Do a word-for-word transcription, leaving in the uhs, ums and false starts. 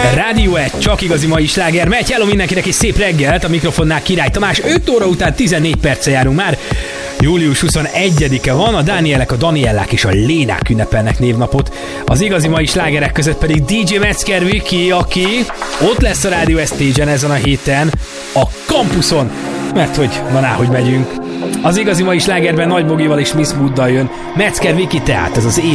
Rádió egy, csak igazi mai sláger megy. Hello mindenkinek és szép reggelt, a mikrofonnál Király Tamás. öt óra után tizennégy perccel járunk már. július huszonegyedike van, a Dánielek, a Daniellák és a Lénák ünnepelnek névnapot. Az igazi mai slágerek között pedig dé dzsé Metzger Viki, aki ott lesz a Rádió Stage-en ezen a héten, a kampuszon, mert hogy van áhogy megyünk. Az igazi mai slágerben Nagy Bogival és Miss Mooddal jön Metzger Viki, tehát ez az én